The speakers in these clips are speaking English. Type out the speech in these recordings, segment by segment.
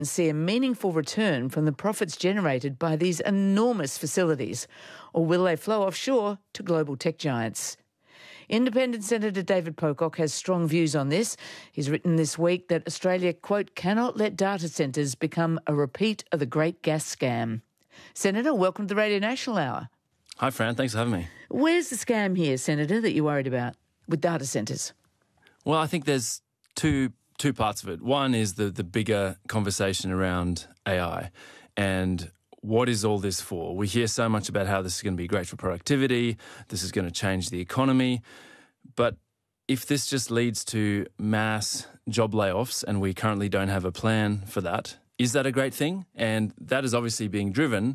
and see a meaningful return from the profits generated by these enormous facilities? Or will they flow offshore to global tech giants? Independent Senator David Pocock has strong views on this. He's written this week that Australia, quote, cannot let data centres become a repeat of the great gas scam. Senator, welcome to the Radio National Hour. Hi, Fran. Thanks for having me. Where's the scam here, Senator, that you're worried about with data centres? Well, I think there's two parts of it. One is the bigger conversation around AI and what is all this for? We hear so much about how this is going to be great for productivity, this is going to change the economy, but if this just leads to mass job layoffs and we currently don't have a plan for that, is that a great thing? And that is obviously being driven,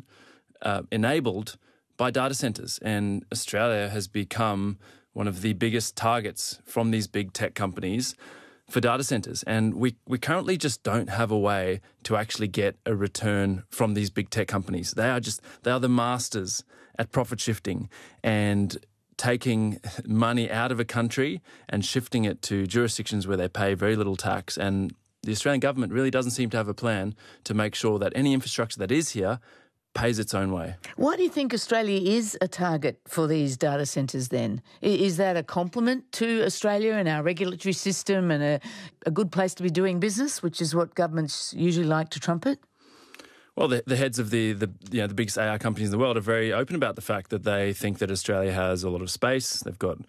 enabled by data centres, and Australia has become one of the biggest targets from these big tech companies for data centres. And we currently just don't have a way to actually get a return from these big tech companies. They are the masters at profit shifting and taking money out of a country and shifting it to jurisdictions where they pay very little tax. And the Australian government really doesn't seem to have a plan to make sure that any infrastructure that is here pays its own way. Why do you think Australia is a target for these data centres then? Is that a compliment to Australia and our regulatory system and a good place to be doing business, which is what governments usually like to trumpet? Well, the heads of the biggest AI companies in the world are very open about the fact that they think that Australia has a lot of space. They've got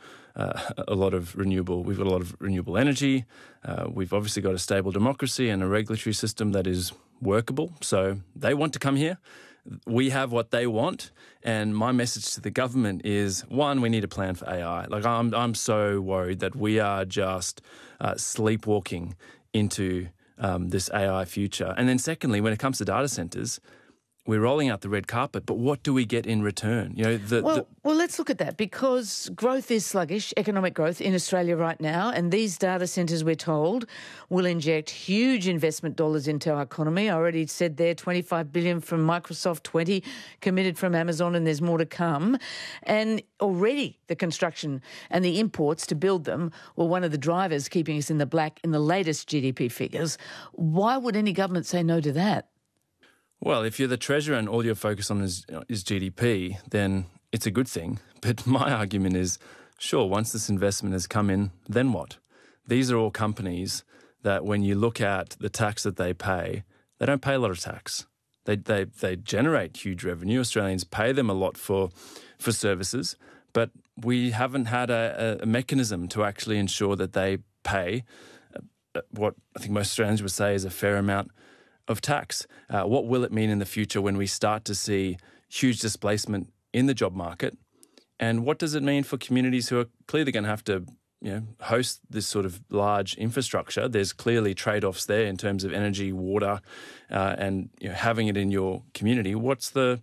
a lot of renewable. We've got a lot of renewable energy. We've obviously got a stable democracy and a regulatory system that is workable. So they want to come here. We have what they want, and my message to the government is: one, we need a plan for AI. Like I'm so worried that we are just sleepwalking into this AI future. And then secondly, when it comes to data centres, we're rolling out the red carpet, but what do we get in return? Well, let's look at that, because growth is sluggish, economic growth in Australia right now, and these data centres, we're told, will inject huge investment dollars into our economy. I already said there, $25 billion from Microsoft, 20 committed from Amazon, and there's more to come. And already the construction and the imports to build them were one of the drivers keeping us in the black in the latest GDP figures. Why would any government say no to that? Well, if you're the Treasurer and all you're focused on is GDP, then it's a good thing. But my argument is, sure, once this investment has come in, then what? These are all companies that when you look at the tax that they pay, they don't pay a lot of tax. They generate huge revenue. Australians pay them a lot for services, but we haven't had a mechanism to actually ensure that they pay what I think most Australians would say is a fair amount of tax. What will it mean in the future when we start to see huge displacement in the job market? And what does it mean for communities who are clearly going to have to host this sort of large infrastructure? There's clearly trade-offs there in terms of energy, water, and having it in your community. What's the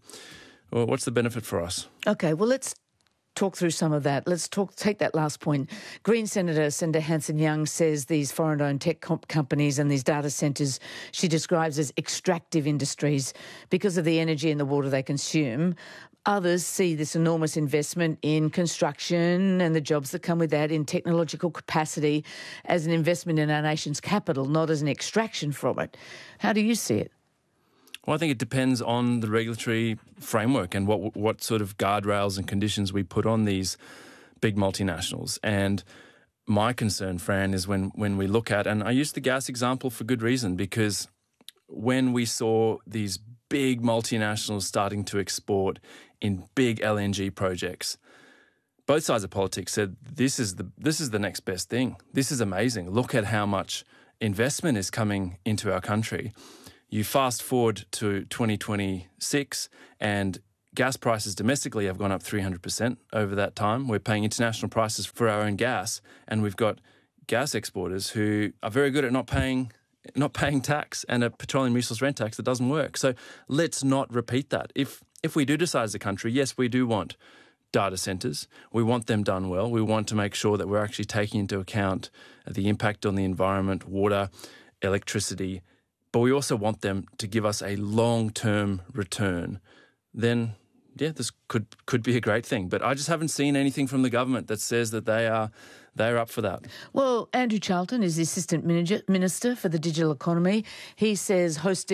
benefit for us? Okay, well, let's talk through some of that. Let's take that last point. Green Senator Hanson-Young says these foreign-owned tech companies and these data centres she describes as extractive industries because of the energy and the water they consume. Others see this enormous investment in construction and the jobs that come with that in technological capacity as an investment in our nation's capital, not as an extraction from it. How do you see it? Well, I think it depends on the regulatory framework and what sort of guardrails and conditions we put on these big multinationals. And my concern, Fran, is when we look at, and I use the gas example for good reason, because when we saw these big multinationals starting to export in big LNG projects, both sides of politics said, this is the next best thing. This is amazing. Look at how much investment is coming into our country. You fast forward to 2026 and gas prices domestically have gone up 300% over that time. We're paying international prices for our own gas, and we've got gas exporters who are very good at not paying tax and a petroleum resource rent tax that doesn't work. So let's not repeat that. If we do decide as a country, yes, we do want data centres. We want them done well. We want to make sure that we're actually taking into account the impact on the environment, water, electricity, but we also want them to give us a long-term return. Then yeah, this could be a great thing. But I just haven't seen anything from the government that says that they're up for that. Well, Andrew Charlton is the Assistant Minister for the Digital Economy. He says hosting